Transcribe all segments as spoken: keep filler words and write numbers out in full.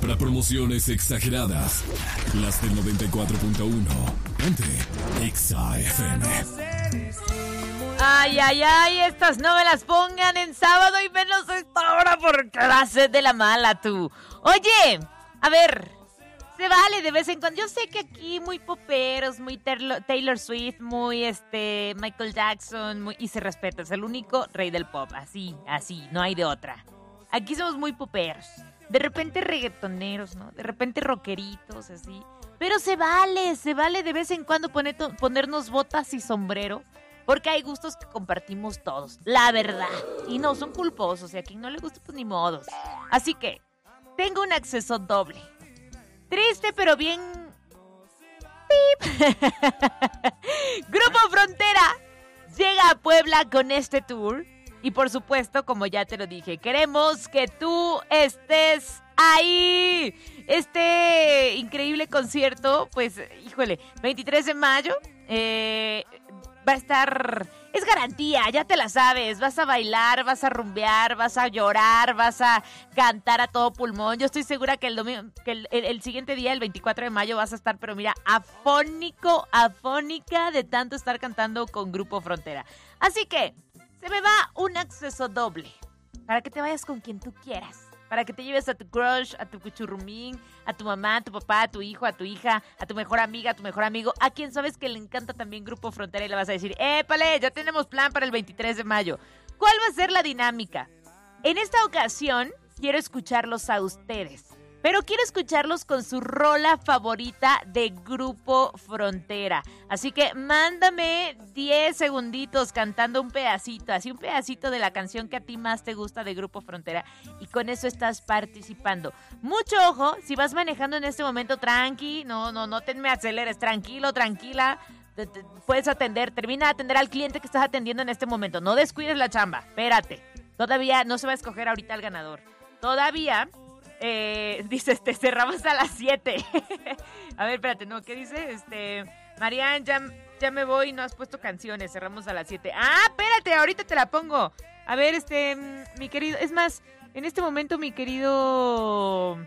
Para promociones exageradas, las del noventa y cuatro punto uno. Ponte Exa F M. Ay, ay, ay, estas no me las pongan en sábado y menos a esta hora porque la sed de la mala, tú. Oye, a ver, se vale de vez en cuando. Yo sé que aquí muy poperos, muy Taylor, Taylor Swift, muy este Michael Jackson, muy, y se respeta, es el único rey del pop, así, así, no hay de otra. Aquí somos muy poperos, de repente reggaetoneros, ¿no? De repente rockeritos, así. Pero se vale, se vale de vez en cuando poner, ponernos botas y sombrero. Porque hay gustos que compartimos todos, la verdad. Y no son culposos, y a quien no le gusta, pues ni modos. Así que, tengo un acceso doble. Triste, pero bien... ¡Pip! Grupo Frontera llega a Puebla con este tour. Y por supuesto, como ya te lo dije, queremos que tú estés ahí. Este increíble concierto, pues, híjole, veintitrés de mayo, eh... va a estar, es garantía, ya te la sabes, vas a bailar, vas a rumbear, vas a llorar, vas a cantar a todo pulmón. Yo estoy segura que el domingo, que el, el, el siguiente día, el veinticuatro de mayo, vas a estar, pero mira, afónico, afónica de tanto estar cantando con Grupo Frontera. Así que, se me va un acceso doble, para que te vayas con quien tú quieras. Para que te lleves a tu crush, a tu cuchurrumín, a tu mamá, a tu papá, a tu hijo, a tu hija, a tu mejor amiga, a tu mejor amigo, a quien sabes que le encanta también Grupo Frontera y le vas a decir, ¡épale! Ya tenemos plan para el veintitrés de mayo. ¿Cuál va a ser la dinámica? En esta ocasión, quiero escucharlos a ustedes, pero quiero escucharlos con su rola favorita de Grupo Frontera. Así que mándame diez segunditos cantando un pedacito, así un pedacito de la canción que a ti más te gusta de Grupo Frontera. Y con eso estás participando. Mucho ojo, si vas manejando en este momento tranqui, no, no, no te me aceleres, tranquilo, tranquila. Te, te, puedes atender, termina de atender al cliente que estás atendiendo en este momento. No descuides la chamba, espérate. Todavía no se va a escoger ahorita el ganador. Todavía... Eh, dice, este, cerramos a las siete. A ver, espérate, no, ¿qué dice? Este, Marian, ya, ya me voy, no has puesto canciones, cerramos a las siete. Ah, espérate, ahorita te la pongo. A ver, este, mi querido, es más, en este momento, mi querido...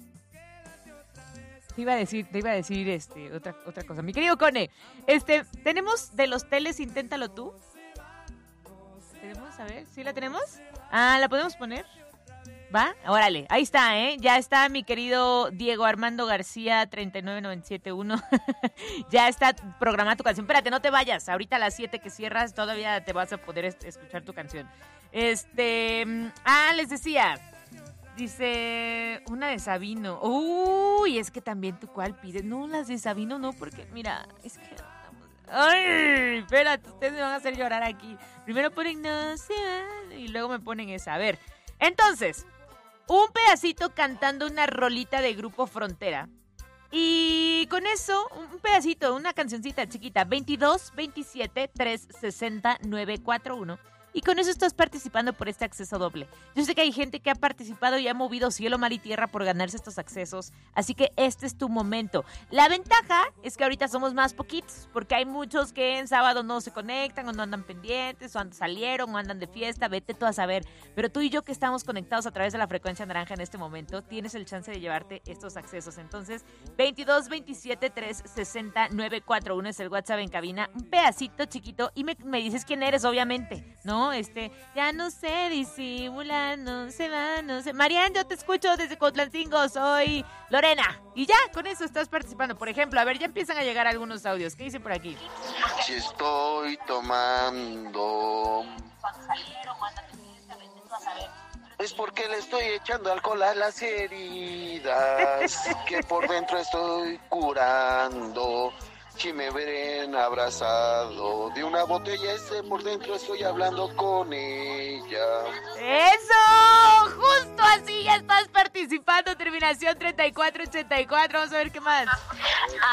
Te iba a decir, te iba a decir, este, otra, otra cosa. Mi querido Cone, este, tenemos de los teles, inténtalo tú. ¿Tenemos? A ver, ¿sí la tenemos? Ah, ¿la podemos poner? ¿Va? Órale, ahí está, ¿eh? Ya está mi querido Diego Armando García, treinta y nueve noventa y siete uno. Ya está programada tu canción. Espérate, no te vayas. Ahorita a las siete que cierras todavía te vas a poder est- escuchar tu canción. Este... Ah, les decía... Dice... Una de Sabino. Uy, es que también tú cuál pides. No, las de Sabino no, porque mira, es que... Ay, espérate, ustedes me van a hacer llorar aquí. Primero ponen no se van y luego me ponen esa. A ver, entonces... Un pedacito cantando una rolita de Grupo Frontera. Y con eso, un pedacito, una cancioncita chiquita. veintidós, veintisiete, trescientos sesenta, novecientos cuarenta y uno. Y con eso estás participando por este acceso doble. Yo sé que hay gente que ha participado y ha movido cielo, mar y tierra por ganarse estos accesos. Así que este es tu momento. La ventaja es que ahorita somos más poquitos. Porque hay muchos que en sábado no se conectan o no andan pendientes o salieron o andan de fiesta. Vete tú a saber. Pero tú y yo que estamos conectados a través de la frecuencia naranja en este momento, tienes el chance de llevarte estos accesos. Entonces, veintidós, veintisiete, trescientos sesenta, novecientos cuarenta y uno es el WhatsApp en cabina. Un pedacito chiquito y me, me dices quién eres, obviamente, ¿no? Este, ya no sé disimular, no se va, no sé. Marian, yo te escucho desde Cotlancingo, soy Lorena. Y ya, con eso estás participando. Por ejemplo, a ver, ya empiezan a llegar algunos audios. ¿Qué dice por aquí? Si estoy tomando, es porque le estoy echando alcohol a las heridas que por dentro estoy curando. Si me ven abrazado de una botella, ese por dentro estoy hablando con ella. ¡Eso! Justo así ya estás participando. Terminación treinta y cuatro ochenta y cuatro. Vamos a ver qué más.